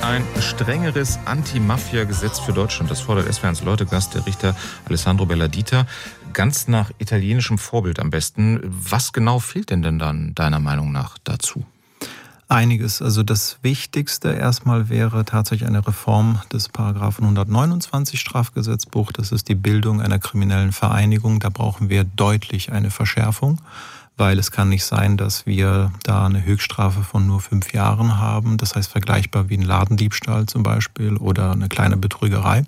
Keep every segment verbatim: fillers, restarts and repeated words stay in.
ein strengeres Anti-Mafia-Gesetz für Deutschland. Das fordert S W R eins Leute-Gast, der Richter Alessandro Belladita. Ganz nach italienischem Vorbild am besten. Was genau fehlt denn denn dann deiner Meinung nach dazu? Einiges. Also das Wichtigste erstmal wäre tatsächlich eine Reform des Paragraphen hundertneunundzwanzig Strafgesetzbuch. Das ist die Bildung einer kriminellen Vereinigung. Da brauchen wir deutlich eine Verschärfung, weil es kann nicht sein, dass wir da eine Höchststrafe von nur fünf Jahren haben. Das heißt vergleichbar wie ein Ladendiebstahl zum Beispiel oder eine kleine Betrügerei.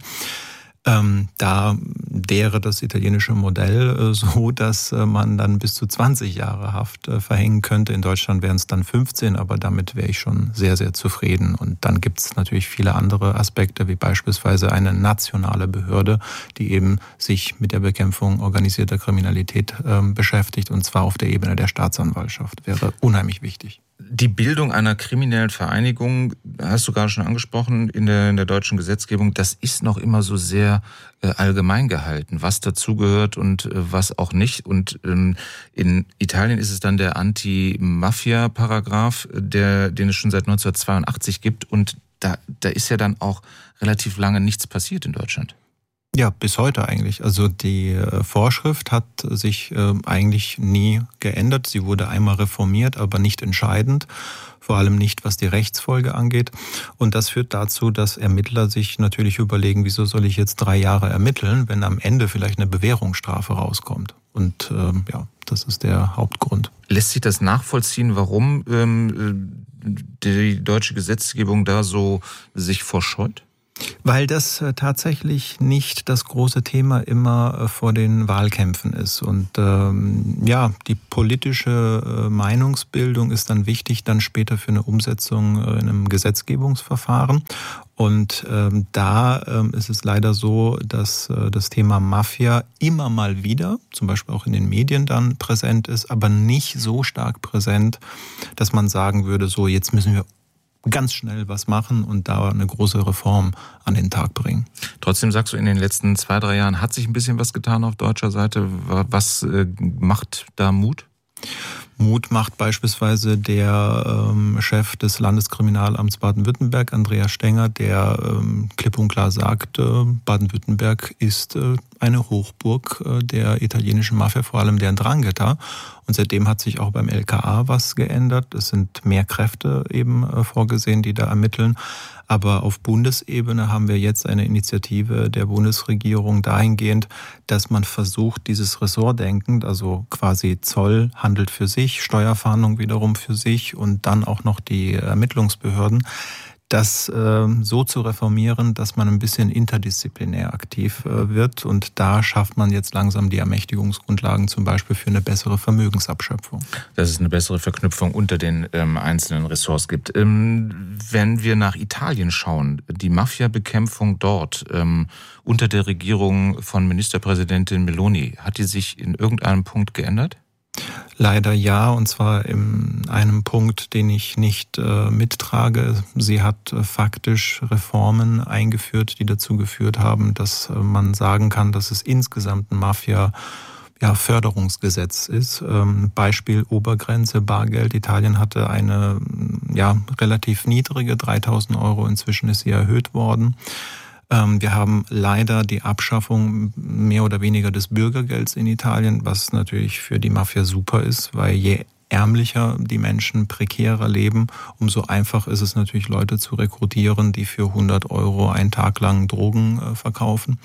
Ähm, da wäre das italienische Modell äh, so, dass äh, man dann bis zu zwanzig Jahre Haft äh, verhängen könnte. In Deutschland wären es dann fünfzehn, aber damit wäre ich schon sehr, sehr zufrieden. Und dann gibt es natürlich viele andere Aspekte, wie beispielsweise eine nationale Behörde, die eben sich mit der Bekämpfung organisierter Kriminalität äh, beschäftigt, und zwar auf der Ebene der Staatsanwaltschaft. Wäre unheimlich wichtig. Die Bildung einer kriminellen Vereinigung, hast du gerade schon angesprochen, in der, in der deutschen Gesetzgebung, das ist noch immer so sehr äh, allgemein gehalten, was dazugehört und äh, was auch nicht. Und ähm, in Italien ist es dann der Anti-Mafia-Paragraph, der, den es schon seit neunzehnhundertzweiundachtzig gibt. Und da, da ist ja dann auch relativ lange nichts passiert in Deutschland. Ja, bis heute eigentlich. Also die Vorschrift hat sich äh, eigentlich nie geändert. Sie wurde einmal reformiert, aber nicht entscheidend. Vor allem nicht, was die Rechtsfolge angeht. Und das führt dazu, dass Ermittler sich natürlich überlegen, wieso soll ich jetzt drei Jahre ermitteln, wenn am Ende vielleicht eine Bewährungsstrafe rauskommt. Und ähm, ja, das ist der Hauptgrund. Lässt sich das nachvollziehen, warum ähm, die deutsche Gesetzgebung da so sich vorscheut? Weil das tatsächlich nicht das große Thema immer vor den Wahlkämpfen ist. Und ähm, ja, die politische äh, Meinungsbildung ist dann wichtig, dann später für eine Umsetzung äh, in einem Gesetzgebungsverfahren. Und ähm, da ähm, ist es leider so, dass äh, das Thema Mafia immer mal wieder, zum Beispiel auch in den Medien dann präsent ist, aber nicht so stark präsent, dass man sagen würde, so jetzt müssen wir ganz schnell was machen und da eine große Reform an den Tag bringen. Trotzdem sagst du, in den letzten zwei, drei Jahren hat sich ein bisschen was getan auf deutscher Seite. Was äh, macht da Mut? Mut macht beispielsweise der ähm, Chef des Landeskriminalamts Baden-Württemberg, Andreas Stenger, der ähm, klipp und klar sagt, äh, Baden-Württemberg ist äh, eine Hochburg äh, der italienischen Mafia, vor allem der 'Ndrangheta. Und seitdem hat sich auch beim L K A was geändert. Es sind mehr Kräfte eben äh, vorgesehen, die da ermitteln. Aber auf Bundesebene haben wir jetzt eine Initiative der Bundesregierung dahingehend, dass man versucht, dieses Ressortdenken, also quasi Zoll handelt für sich, Steuerfahndung wiederum für sich und dann auch noch die Ermittlungsbehörden, das äh, so zu reformieren, dass man ein bisschen interdisziplinär aktiv äh, wird. Und da schafft man jetzt langsam die Ermächtigungsgrundlagen zum Beispiel für eine bessere Vermögensabschöpfung. Dass es eine bessere Verknüpfung unter den ähm, einzelnen Ressorts gibt. Ähm, wenn wir nach Italien schauen, die Mafia-Bekämpfung dort ähm, unter der Regierung von Ministerpräsidentin Meloni, hat die sich in irgendeinem Punkt geändert? Leider ja, und zwar in einem Punkt, den ich nicht äh, mittrage. Sie hat äh, faktisch Reformen eingeführt, die dazu geführt haben, dass äh, man sagen kann, dass es insgesamt ein Mafia ja, Förderungsgesetz ist. Ähm, Beispiel Obergrenze Bargeld. Italien hatte eine ja relativ niedrige, dreitausend Euro. Inzwischen ist sie erhöht worden. Wir haben leider die Abschaffung mehr oder weniger des Bürgergelds in Italien, was natürlich für die Mafia super ist, weil je ärmlicher die Menschen, prekärer leben, umso einfach ist es natürlich, Leute zu rekrutieren, die für hundert Euro einen Tag lang Drogen äh, verkaufen.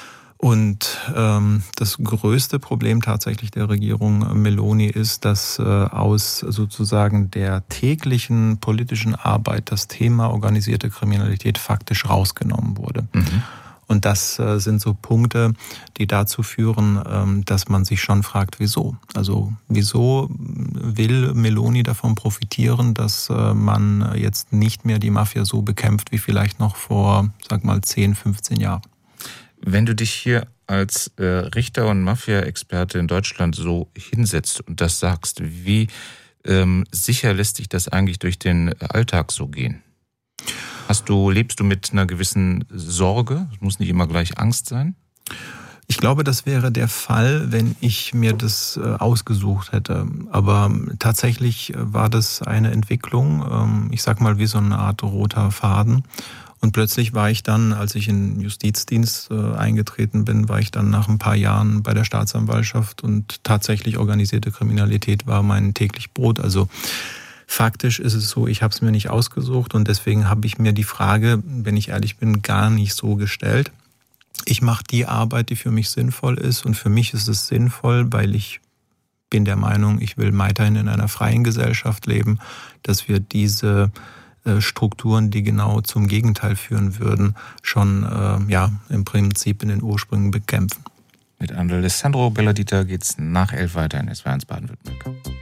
Und ähm, das größte Problem tatsächlich der Regierung Meloni ist, dass äh, aus sozusagen der täglichen politischen Arbeit das Thema organisierte Kriminalität faktisch rausgenommen wurde. Mhm. Und das äh, sind so Punkte, die dazu führen, ähm, dass man sich schon fragt, wieso? Also wieso will Meloni davon profitieren, dass äh, man jetzt nicht mehr die Mafia so bekämpft wie vielleicht noch vor, sag mal, zehn, fünfzehn Jahren? Wenn du dich hier als äh, Richter und Mafia-Experte in Deutschland so hinsetzt und das sagst, wie ähm, sicher lässt sich das eigentlich durch den Alltag so gehen? Hast du, lebst du mit einer gewissen Sorge? Es muss nicht immer gleich Angst sein? Ich glaube, das wäre der Fall, wenn ich mir das äh, ausgesucht hätte. Aber tatsächlich war das eine Entwicklung, ähm, ich sag mal wie so eine Art roter Faden. Und plötzlich war ich dann, als ich in den Justizdienst äh, eingetreten bin, war ich dann nach ein paar Jahren bei der Staatsanwaltschaft und tatsächlich organisierte Kriminalität war mein täglich Brot. Also faktisch ist es so, ich habe es mir nicht ausgesucht und deswegen habe ich mir die Frage, wenn ich ehrlich bin, gar nicht so gestellt. Ich mache die Arbeit, die für mich sinnvoll ist und für mich ist es sinnvoll, weil ich bin der Meinung, ich will weiterhin in einer freien Gesellschaft leben, dass wir diese äh, Strukturen, die genau zum Gegenteil führen würden, schon äh, ja im Prinzip in den Ursprüngen bekämpfen. Mit Alessandro Belladita geht's nach elf weiter in S W R eins Baden-Württemberg.